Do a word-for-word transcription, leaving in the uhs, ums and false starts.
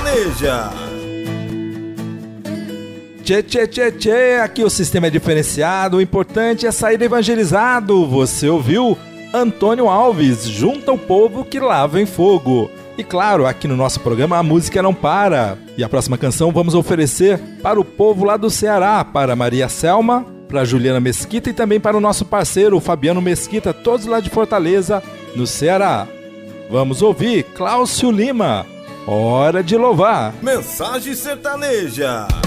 sertaneja. Tchê, tchê, tchê, tchê, aqui o sistema é diferenciado, o importante é sair evangelizado. Você ouviu Antônio Alves, Junta o Povo que Lava em Fogo. E claro, aqui no nosso programa a música não para. E a próxima canção vamos oferecer para o povo lá do Ceará, para Maria Selma, para Juliana Mesquita e também para o nosso parceiro, o Fabiano Mesquita, todos lá de Fortaleza, no Ceará. Vamos ouvir Cláudio Lima, Hora de Louvar. Mensagem sertaneja.